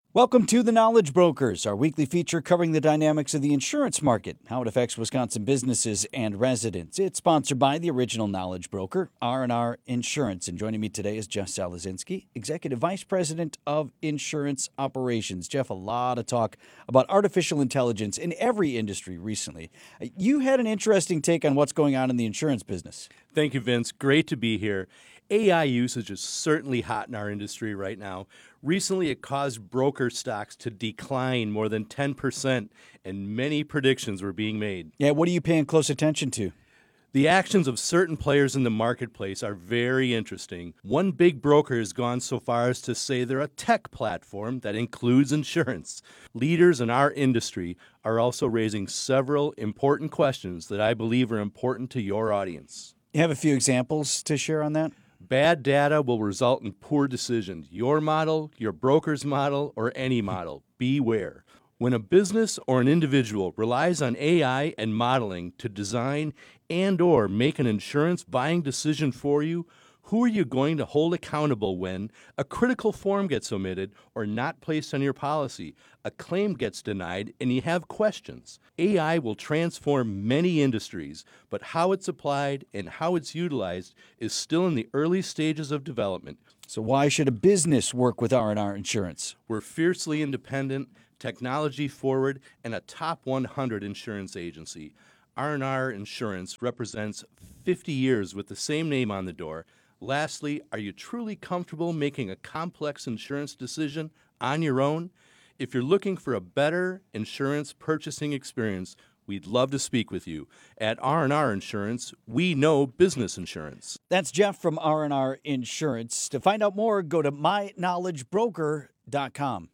Welcome to The Knowledge Brokers, our weekly feature covering the dynamics of the insurance market, how it affects Wisconsin businesses and residents. It's sponsored by the original Knowledge Broker, R&R Insurance. And joining me today is Jeff Salazinski, Executive Vice President of Insurance Operations. Jeff, a lot of talk about artificial intelligence in every industry recently. You had an interesting take on what's going on in the insurance business. Thank you, Vince. Great to be here. AI usage is certainly hot in our industry right now. Recently, it caused broker stocks to decline more than 10%, and many predictions were being made. Yeah, what are you paying close attention to? The actions of certain players in the marketplace are very interesting. One big broker has gone so far as to say they're a tech platform that includes insurance. Leaders in our industry are also raising several important questions that I believe are important to your audience. You have a few examples to share on that? Bad data will result in poor decisions. Your model, your broker's model, or any model. Beware. When a business or an individual relies on AI and modeling to design and/or make an insurance buying decision for you, who are you going to hold accountable when a critical form gets omitted or not placed on your policy, a claim gets denied, and you have questions? AI will transform many industries, but how it's applied and how it's utilized is still in the early stages of development. So why should a business work with R&R Insurance? We're fiercely independent, technology forward, and a top 100 insurance agency. R&R Insurance represents 50 years with the same name on the door. Lastly, are you truly comfortable making a complex insurance decision on your own? If you're looking for a better insurance purchasing experience, we'd love to speak with you. At R&R Insurance, we know business insurance. That's Jeff from R&R Insurance. To find out more, go to myknowledgebroker.com.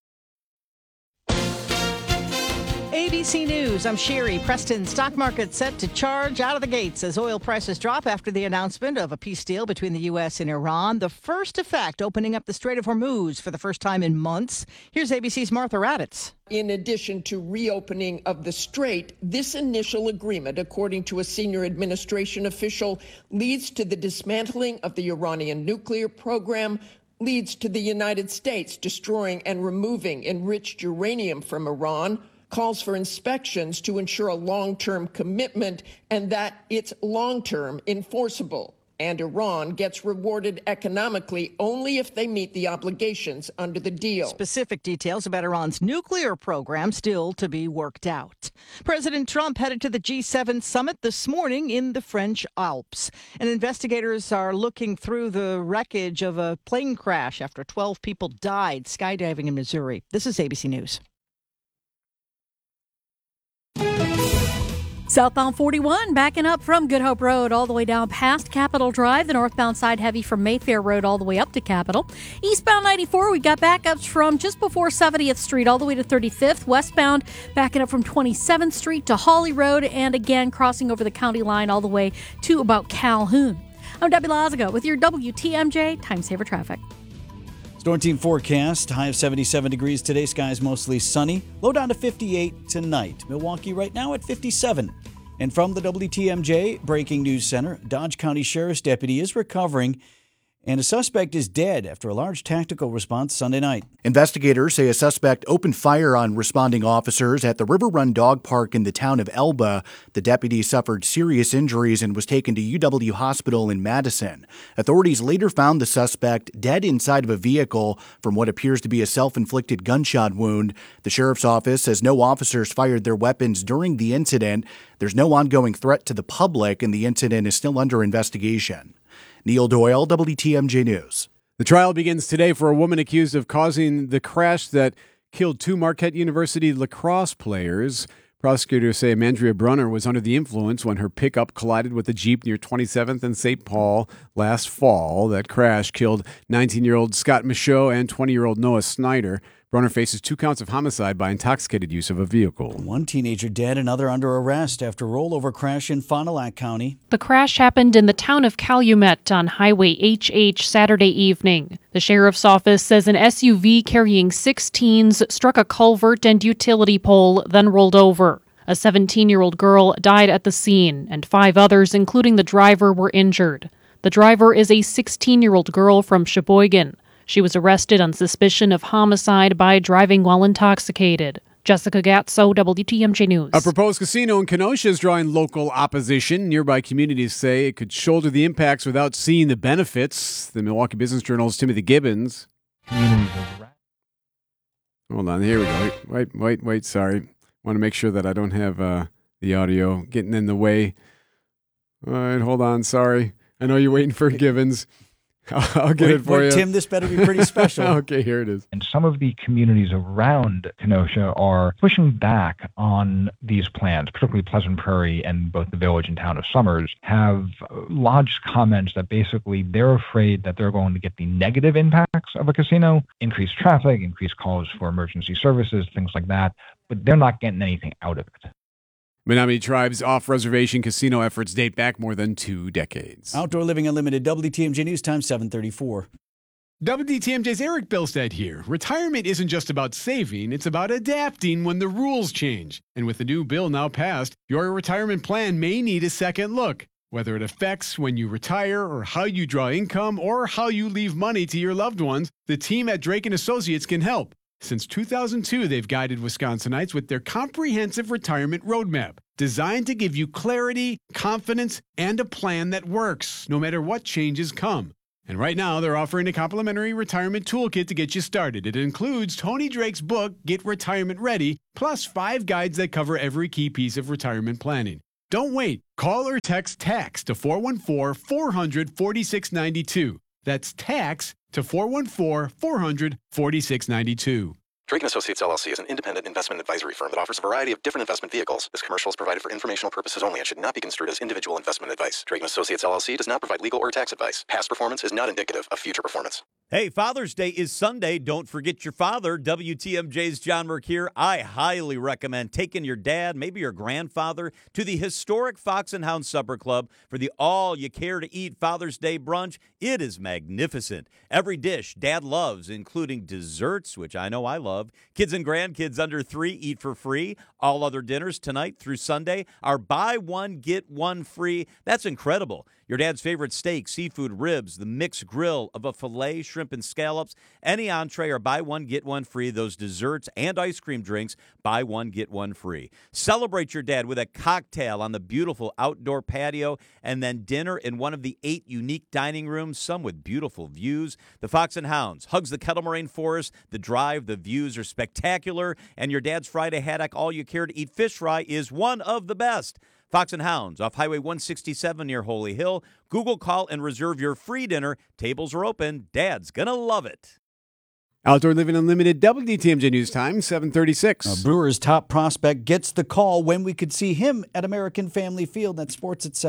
ABC News, I'm Sherry. Preston stock market set to charge out of the gates as oil prices drop after the announcement of a peace deal between the U.S. and Iran. The first effect, opening up the Strait of Hormuz for the first time in months. Here's ABC's Martha Raddatz. In addition to reopening of the strait, this initial agreement, according to a senior administration official, leads to the dismantling of the Iranian nuclear program, leads to the United States destroying and removing enriched uranium from Iran, calls for inspections to ensure a long-term commitment and that it's long-term enforceable. And Iran gets rewarded economically only if they meet the obligations under the deal. Specific details about Iran's nuclear program still to be worked out. President Trump headed to the G7 summit this morning in the French Alps. And investigators are looking through the wreckage of a plane crash after 12 people died skydiving in Missouri. This is ABC News. Southbound 41 backing up from Good Hope Road all the way down past Capitol Drive. The northbound side heavy from Mayfair Road all the way up to Capitol. Eastbound 94, we got backups from just before 70th Street all the way to 35th. Westbound backing up from 27th Street to Hawley Road and again crossing over the county line all the way to about Calhoun. I'm Debbie Lazago with your WTMJ Time Saver Traffic. Storm team forecast, high of 77 degrees today, skies mostly sunny, low down to 58 tonight. Milwaukee right now at 57. And from the WTMJ Breaking News Center, Dodge County Sheriff's deputy is recovering, and a suspect is dead after a large tactical response Sunday night. Investigators say a suspect opened fire on responding officers at the River Run Dog Park in the town of Elba. The deputy suffered serious injuries and was taken to UW Hospital in Madison. Authorities later found the suspect dead inside of a vehicle from what appears to be a self-inflicted gunshot wound. The sheriff's office says no officers fired their weapons during the incident. There's no ongoing threat to the public, and the incident is still under investigation. Neil Doyle, WTMJ News. The trial begins today for a woman accused of causing the crash that killed two Marquette University lacrosse players. Prosecutors say Amandria Brunner was under the influence when her pickup collided with a Jeep near 27th and St. Paul last fall. That crash killed 19-year-old Scott Michaud and 20-year-old Noah Snyder. Brunner faces 2 counts of homicide by intoxicated use of a vehicle. One teenager dead, another under arrest after rollover crash in Fond du Lac County. The crash happened in the town of Calumet on Highway HH Saturday evening. The sheriff's office says an SUV carrying 6 teens struck a culvert and utility pole, then rolled over. A 17-year-old girl died at the scene, and 5 others, including the driver, were injured. The driver is a 16-year-old girl from Sheboygan. She was arrested on suspicion of homicide by driving while intoxicated. Jessica Gatso, WTMJ News. A proposed casino in Kenosha is drawing local opposition. Nearby communities say it could shoulder the impacts without seeing the benefits. The Milwaukee Business Journal's Timothy Gibbons. Hold on, here we go. Wait, sorry. Want to make sure that I don't have the audio getting in the way. All right, hold on, sorry. I know you're waiting for Gibbons. I'll get it for you. Tim, this better be pretty special. Okay, here it is. And some of the communities around Kenosha are pushing back on these plans, particularly Pleasant Prairie and both the village and town of Summers have lodged comments that basically they're afraid that they're going to get the negative impacts of a casino, increased traffic, increased calls for emergency services, things like that, but they're not getting anything out of it. Menominee Tribe's off-reservation casino efforts date back more than 2 decades. Outdoor Living Unlimited, WTMJ News Time, 7:34. WTMJ's Eric Bilstead here. Retirement isn't just about saving, it's about adapting when the rules change. And with the new bill now passed, your retirement plan may need a second look. Whether it affects when you retire or how you draw income or how you leave money to your loved ones, the team at Drake & Associates can help. Since 2002, they've guided Wisconsinites with their comprehensive retirement roadmap, designed to give you clarity, confidence, and a plan that works, no matter what changes come. And right now, they're offering a complimentary retirement toolkit to get you started. It includes Tony Drake's book, Get Retirement Ready, plus 5 guides that cover every key piece of retirement planning. Don't wait. Call or text TAX to 414-400-4692. That's TAX to 414-400-4692. Drake & Associates, LLC is an independent investment advisory firm that offers a variety of different investment vehicles. This commercial is provided for informational purposes only and should not be construed as individual investment advice. Drake & Associates, LLC does not provide legal or tax advice. Past performance is not indicative of future performance. Hey, Father's Day is Sunday. Don't forget your father. WTMJ's John Merck here. I highly recommend taking your dad, maybe your grandfather, to the historic Fox and Hound Supper Club for the all-you-care-to-eat Father's Day brunch. It is magnificent. Every dish Dad loves, including desserts, which I know I love. Kids and grandkids under 3 eat for free. All other dinners tonight through Sunday are buy one, get one free. That's incredible. Your dad's favorite steak, seafood, ribs, the mixed grill of a filet, shrimp, and scallops. Any entree are buy one, get one free. Those desserts and ice cream drinks, buy one, get one free. Celebrate your dad with a cocktail on the beautiful outdoor patio and then dinner in one of the 8 unique dining rooms, some with beautiful views. The Fox and Hounds hugs the Kettle Moraine Forest. The drive, the views are spectacular. And your dad's Friday haddock, all you care to eat fish fry, is one of the best. Fox and Hounds off Highway 167 near Holy Hill. Google, call, and reserve your free dinner. Tables are open. Dad's going to love it. Outdoor Living Unlimited, WTMJ News Time, 7:36. Brewers' top prospect gets the call when we could see him at American Family Field. That's sports at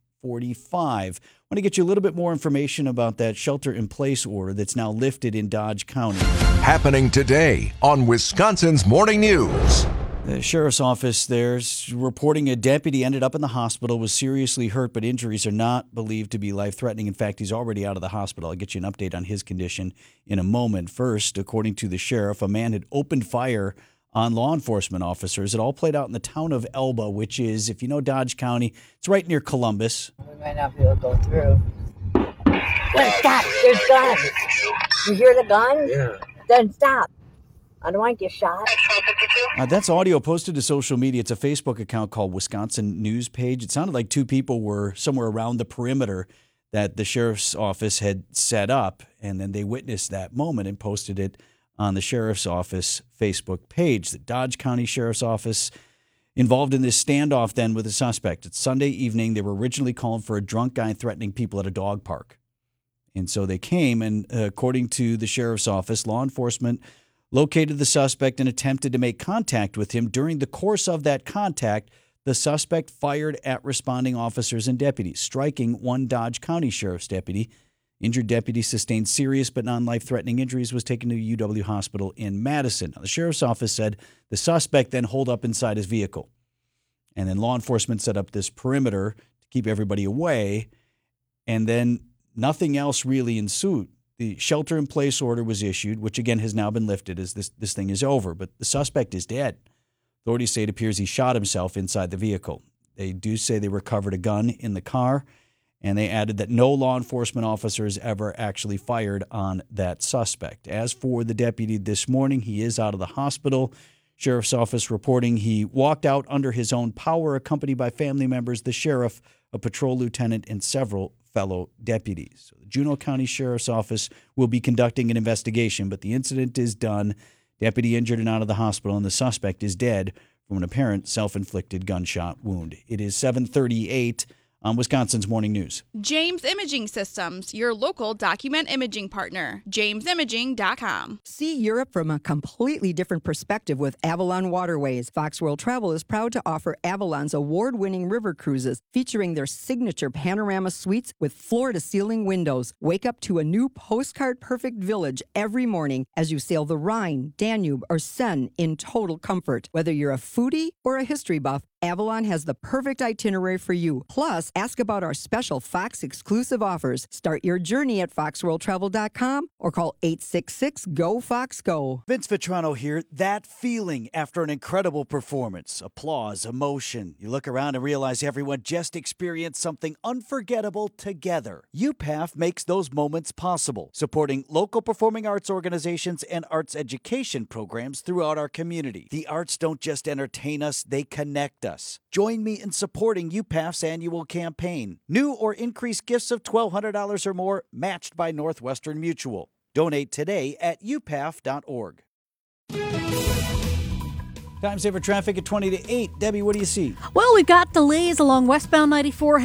7:45. I want to get you a little bit more information about that shelter-in-place order that's now lifted in Dodge County. Happening today on Wisconsin's Morning News. The sheriff's office there's reporting a deputy ended up in the hospital, was seriously hurt, but injuries are not believed to be life-threatening. In fact, he's already out of the hospital. I'll get you an update on his condition in a moment. First, according to the sheriff, a man had opened fire on law enforcement officers. It all played out in the town of Elba, which is, if you know Dodge County, it's right near Columbus. We might not be able to go through. Then stop. There's guns. You hear the gun? Yeah. Then stop. I don't want to get shot. That's audio posted to social media. It's a Facebook account called Wisconsin News Page. It sounded like 2 people were somewhere around the perimeter that the sheriff's office had set up, and then they witnessed that moment and posted it on the sheriff's office Facebook page. The Dodge County Sheriff's Office involved in this standoff then with the suspect. It's Sunday evening. They were originally called for a drunk guy threatening people at a dog park. And so they came, and according to the sheriff's office, law enforcement located the suspect and attempted to make contact with him. During the course of that contact, the suspect fired at responding officers and deputies, striking one Dodge County Sheriff's deputy. Injured deputy sustained serious but non-life-threatening injuries, was taken to UW Hospital in Madison. Now, the sheriff's office said the suspect then holed up inside his vehicle. And then law enforcement set up this perimeter to keep everybody away. And then nothing else really ensued. The shelter-in-place order was issued, which again has now been lifted as this thing is over. But the suspect is dead. Authorities say it appears he shot himself inside the vehicle. They do say they recovered a gun in the car. And they added that no law enforcement officers ever actually fired on that suspect. As for the deputy this morning, he is out of the hospital. Sheriff's office reporting he walked out under his own power, accompanied by family members, the sheriff, a patrol lieutenant, and several fellow deputies. So the Juneau County Sheriff's Office will be conducting an investigation, but the incident is done. Deputy injured and out of the hospital, and the suspect is dead from an apparent self-inflicted gunshot wound. It is 7:38 on Wisconsin's Morning News. James Imaging Systems, your local document imaging partner. JamesImaging.com. See Europe from a completely different perspective with Avalon Waterways. Fox World Travel is proud to offer Avalon's award-winning river cruises featuring their signature panorama suites with floor-to-ceiling windows. Wake up to a new postcard-perfect village every morning as you sail the Rhine, Danube, or Seine in total comfort. Whether you're a foodie or a history buff, Avalon has the perfect itinerary for you. Plus, ask about our special Fox exclusive offers. Start your journey at foxworldtravel.com or call 866-GO-FOX-GO. Vince Vitrano here. That feeling after an incredible performance. Applause, emotion. You look around and realize everyone just experienced something unforgettable together. UPAF makes those moments possible, supporting local performing arts organizations and arts education programs throughout our community. The arts don't just entertain us, they connect us. Join me in supporting UPAF's annual campaign. New or increased gifts of $1,200 or more matched by Northwestern Mutual. Donate today at upaf.org. Time saver traffic at 20 to 8. Debbie, what do you see? Well, we've got delays along westbound 94